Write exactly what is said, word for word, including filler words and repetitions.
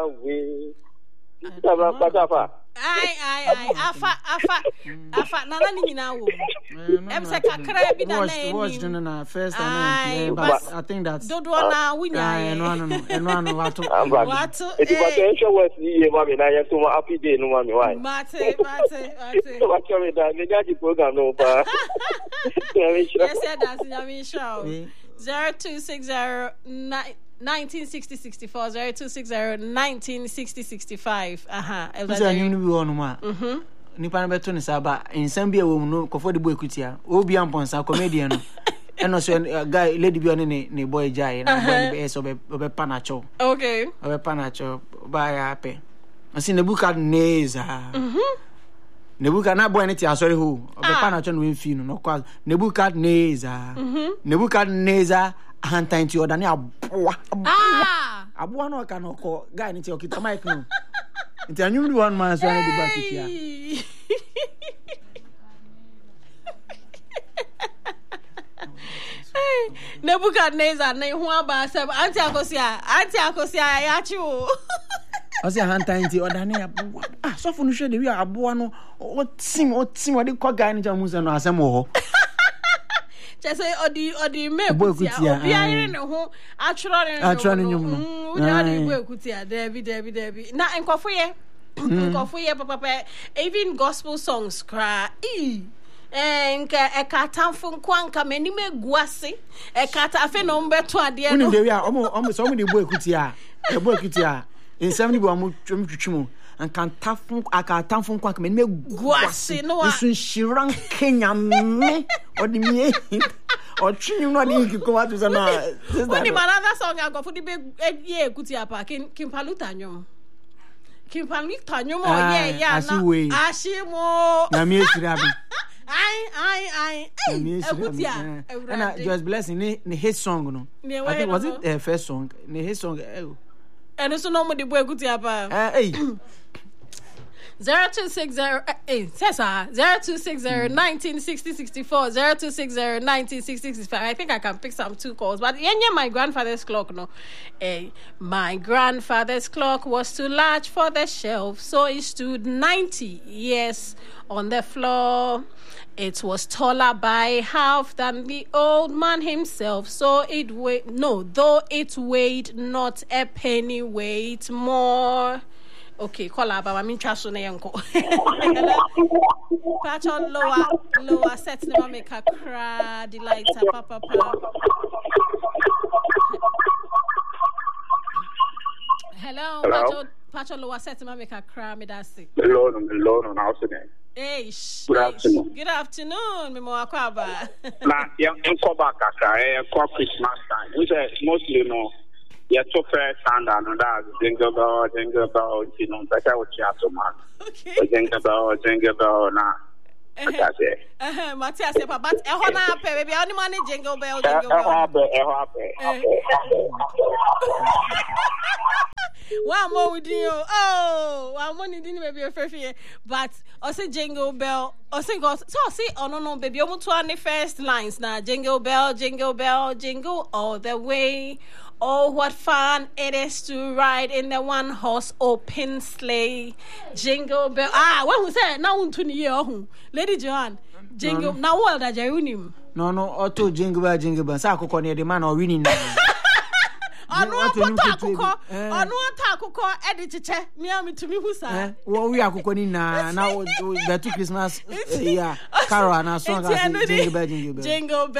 away. Baba, Ai ai ai afa afa afa nana ni nyina wo em se kakra bi na na watch no na first time but I think that's dodo na wunya no no no no no watu watu it was a show was ye mama na ya so happy day no mama why mate mate mate so what you da me da program no pa yes yes that's yami show zero two six zero nineteen sixty sixty-four zero two six zero nineteen sixty sixty-five aha Elza nyum no bi wonu ma mhm nipa na beto ne saba ensam bi e wo mu no kofo de boy kutia obi amponsa comedian no eno so guy lady bi one ne ne boy jai na boy be so be be panacho okay be panacho ba ya pe asi Nebuchadnezzar mhm Nebuchadnezzar na boy ne ti asori ho be panacho no mfi no no kwa Nebuchadnezzar mhm Nebuchadnezzar hantan ti odane aboa ah aboa no ka no ko guy ni ti okita mic no nti anyum di one man so na di back kia Nebuchadnezzar na hu aba sab anti akosia anti akosia ya chi o Ose hantan ti odane aboa ah so fu no hwe de wi aboa no o tim o tim o de ko guy ni jamu se no asem ho just say odi odi me kutia obi ayire ne ho atworo ne atworo ne nyum no odi odi bo kutia David David David na nkofo ye nkofo ye papa even gospel songs cry e enka ekatamfo nkwanka mani meguase ekata afi no mbeto ade no uni de wi a omo omo so omo de bo kutia e bo kutia ensam ni bo amu twetwetwemu akantamfo akatamfo nkwanka mani meguase no a sun shiran Kenya me odi mi o twinu no de ko watu sana when the another song I go for the big ye kutia pa Kimpaluta nyom Kimpaluta nyom ye ya na ashimo na mi esira bi ai ai ai eh kutia na just blessing ne hit song no I think was it the first song ne hit song eh and so no mo de boy kutia pa eh zero two six zero eh Cesar zero two six zero nineteen sixty sixty-four zero two six zero nineteen sixty sixty-five. I think I can pick some two calls, but yeah, my grandfather's clock no eh my grandfather's clock was too large for the shelf, so it stood ninety years on the floor. It was taller by half than the old man himself, so it weighed no though it weighed not a penny weight more. Okay, call up. I'm interested in yanko. Patch on lower, lower. Set never make a cry. Delight, papa, papa. Hello, Hello? Patch on lower. Set never make a cry. Me that's it. Hello, hello, no, how's it? Hey, good afternoon. Good afternoon, me mo akwaba. Na, yang enko ba kaka, eh, enko Christmas time. We say mostly no. Yeah, so fair standard and that jingle bell, jingle bell, you know, better what you have to man. Okay. Jingle bell, jingle bell, nah. That's it. Uh-huh. Matthias, but eh, ho na pe, baby, only money jingle bell, jingle bell. Eh, happy, eh, happy. One more with you. Oh, one more didn't baby a fair, but I say jingle bell. I say God. So I say, oh no no, baby, I'm to the first lines now. Jingle bell, jingle bell, jingle all the way. Oh, what fun it is to ride in the one-horse open sleigh. Jingle bell. Ah, what was that? Now on twenty year old Lady Joan. Jingle. Now what that Jerunim? No, no. Auto jingle bell, jingle bell. Sa akoko ne the man or winning. Ano apota akoko. Ano ata akoko e de cheche. Me am to me who say. Wo wi akoko ni na na the two Christmas yeah. Carol na song jingle bell, jingle bell. Jingle bell.